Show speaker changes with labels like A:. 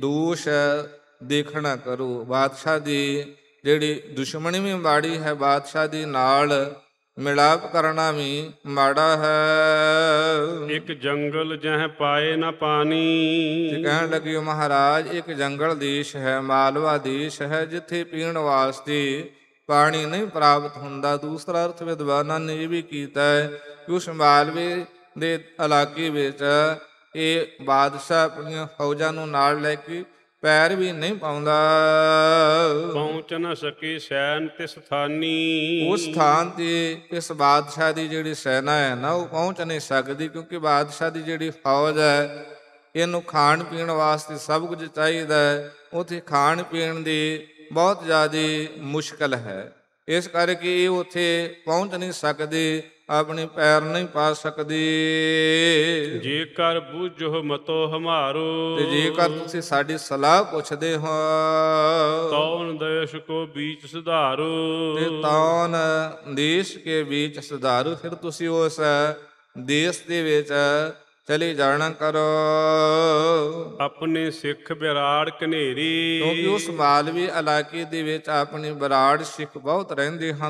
A: ਦੋਸ਼ ਦੇਖਣਾ ਕਰੋ। ਬਾਦਸ਼ਾਹ ਦੀ ਜਿਹੜੀ ਦੁਸ਼ਮਣੀ ਵੀ ਮਾੜੀ ਹੈ, ਬਾਦਸ਼ਾਹ ਦੀ ਨਾਲ ਮਿਲਾਪ ਕਰਨਾ ਵੀ ਮਾੜਾ ਹੈ।
B: ਇੱਕ ਜੰਗਲ ਜਹ ਪਾਏ ਨਾ ਪਾਣੀ।
A: ਤੇ ਕਹਿਣ ਲੱਗੇ ਮਹਾਰਾਜ, ਇੱਕ ਜੰਗਲ ਦੇਸ਼ ਹੈ, ਮਾਲਵਾ ਦੇਸ਼ ਹੈ, ਜਿੱਥੇ ਪੀਣ ਵਾਸਤੇ ਪਾਣੀ ਨਹੀਂ ਪ੍ਰਾਪਤ ਹੁੰਦਾ। ਦੂਸਰਾ ਅਰਥ ਵਿਦਵਾਨਾਂ ਨੇ ਇਹ ਵੀ ਕੀਤਾ ਹੈ ਕਿ ਉਸ ਮਾਲਵੇ ਦੇ ਇਲਾਕੇ ਵਿੱਚ ਇਹ ਬਾਦਸ਼ਾਹ ਆਪਣੀਆਂ ਫੌਜਾਂ ਨੂੰ ਨਾਲ ਲੈ ਕੇ ਪੈਰ ਵੀ ਨਹੀਂ ਪਾਉਂਦਾ।
B: ਪਹੁੰਚ ਨਾ ਸਕੇ ਸੈਨ ਤਿਸ ਸਥਾਨੀ।
A: ਉਸ ਸਥਾਨ ਤੇ ਇਸ ਬਾਦਸ਼ਾਹ ਦੀ ਜਿਹੜੀ ਸੈਨਾ ਹੈ ਨਾ, ਉਹ ਪਹੁੰਚ ਨਹੀਂ ਸਕਦੀ, ਕਿਉਂਕਿ ਬਾਦਸ਼ਾਹ ਦੀ ਜਿਹੜੀ ਫੌਜ ਹੈ, ਇਹਨੂੰ ਖਾਣ ਪੀਣ ਵਾਸਤੇ ਸਭ ਕੁਝ ਚਾਹੀਦਾ ਹੈ। ਉੱਥੇ ਖਾਣ ਪੀਣ ਦੀ ਬਹੁਤ ਜ਼ਿਆਦਾ ਮੁਸ਼ਕਲ ਹੈ, ਇਸ ਕਰਕੇ ਇਹ ਉੱਥੇ ਪਹੁੰਚ ਨਹੀਂ ਸਕਦੀ, ਆਪਣੇ ਪੈਰ ਨਹੀਂ ਪਾ ਸਕਦੀ।
B: ਜੇਕਰ ਬੂਝੋ ਮਤੋ ਹਮਾਰੋ।
A: ਤੇ ਜੇਕਰ ਤੁਸੀਂ ਸਾਡੀ ਸਲਾਹ ਪੁੱਛਦੇ ਹੋ
B: ਤੌਨ ਦੇਸ਼ ਕੋ ਬੀਚ ਸੁਧਾਰੋ।
A: ਤੇ ਤੌਨ ਦੇਸ਼ ਕੇ ਵਿੱਚ ਸੁਧਾਰੂ, ਫਿਰ ਤੁਸੀਂ ਉਸ ਦੇਸ਼ ਦੇ ਵਿੱਚ ਚਲੇ ਜਾਣਾ ਕਰੋ।
B: ਆਪਣੇ ਸਿੱਖ ਬਿਰਾੜ ਕਨੇਰੀ।
A: ਕਿਉਂਕਿ ਉਸ ਮਾਲਵੀ ਇਲਾਕੇ ਦੇ ਵਿੱਚ ਆਪਣੇ ਬਰਾੜ ਸਿੱਖ ਬਹੁਤ ਰਹਿੰਦੇ ਹਨ।